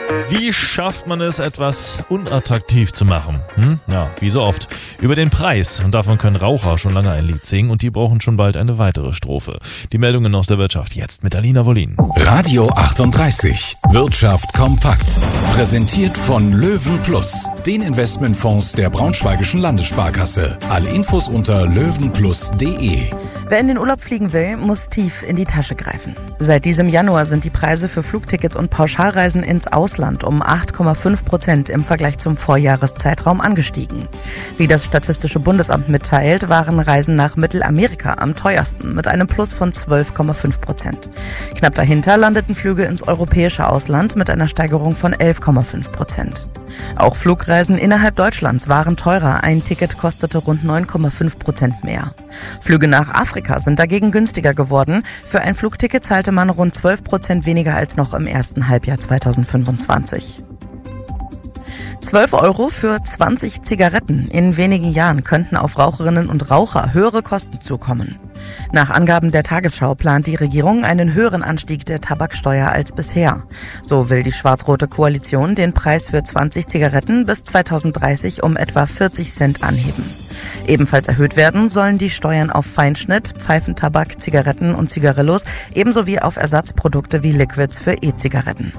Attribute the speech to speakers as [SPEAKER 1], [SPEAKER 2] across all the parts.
[SPEAKER 1] Wie schafft man es, etwas unattraktiv zu machen? Ja, wie so oft. Über den Preis. Und davon können Raucher schon lange ein Lied singen und die brauchen schon bald eine weitere Strophe. Die Meldungen aus der Wirtschaft jetzt mit Alina Wollin.
[SPEAKER 2] Radio 38. Wirtschaft kompakt. Präsentiert von Löwen Plus, den Investmentfonds der Braunschweigischen Landessparkasse. Alle Infos unter löwenplus.de.
[SPEAKER 3] Wer in den Urlaub fliegen will, muss tief in die Tasche greifen. Seit diesem Januar sind die Preise für Flugtickets und Pauschalreisen ins Ausland um 8,5% im Vergleich zum Vorjahreszeitraum angestiegen. Wie das Statistische Bundesamt mitteilt, waren Reisen nach Mittelamerika am teuersten mit einem Plus von 12,5%. Knapp dahinter landeten Flüge ins europäische Ausland mit einer Steigerung von 11,5%. Auch Flugreisen innerhalb Deutschlands waren teurer. Ein Ticket kostete rund 9,5% mehr. Flüge nach Afrika sind dagegen günstiger geworden. Für ein Flugticket zahlte man rund 12% weniger als noch im ersten Halbjahr 2025. 12 € für 20 Zigaretten. In wenigen Jahren könnten auf Raucherinnen und Raucher höhere Kosten zukommen. Nach Angaben der Tagesschau plant die Regierung einen höheren Anstieg der Tabaksteuer als bisher. So will die schwarz-rote Koalition den Preis für 20 Zigaretten bis 2030 um etwa 40 Cent anheben. Ebenfalls erhöht werden sollen die Steuern auf Feinschnitt, Pfeifentabak, Zigaretten und Zigarillos, ebenso wie auf Ersatzprodukte wie Liquids für E-Zigaretten.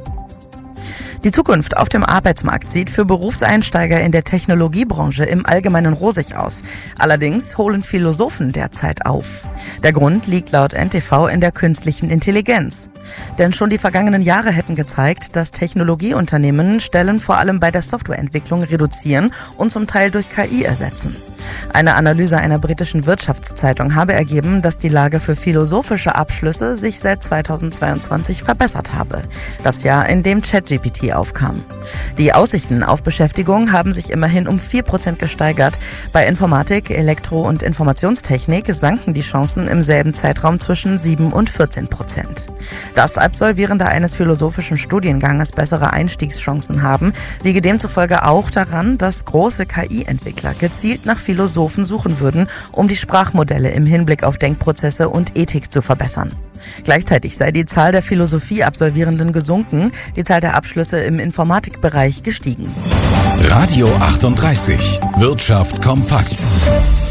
[SPEAKER 3] Die Zukunft auf dem Arbeitsmarkt sieht für Berufseinsteiger in der Technologiebranche im Allgemeinen rosig aus. Allerdings holen Philosophen derzeit auf. Der Grund liegt laut NTV in der künstlichen Intelligenz. Denn schon die vergangenen Jahre hätten gezeigt, dass Technologieunternehmen Stellen vor allem bei der Softwareentwicklung reduzieren und zum Teil durch KI ersetzen. Eine Analyse einer britischen Wirtschaftszeitung habe ergeben, dass die Lage für philosophische Abschlüsse sich seit 2022 verbessert habe, das Jahr, in dem ChatGPT aufkam. Die Aussichten auf Beschäftigung haben sich immerhin um 4% gesteigert. Bei Informatik, Elektro- und Informationstechnik sanken die Chancen im selben Zeitraum zwischen 7 und 14%. Dass Absolvierende eines philosophischen Studienganges bessere Einstiegschancen haben, liege demzufolge auch daran, dass große KI-Entwickler gezielt nach Philosophen suchen würden, um die Sprachmodelle im Hinblick auf Denkprozesse und Ethik zu verbessern. Gleichzeitig sei die Zahl der Philosophie-Absolvierenden gesunken, die Zahl der Abschlüsse im Informatikbereich gestiegen.
[SPEAKER 2] Radio 38. Wirtschaft kompakt.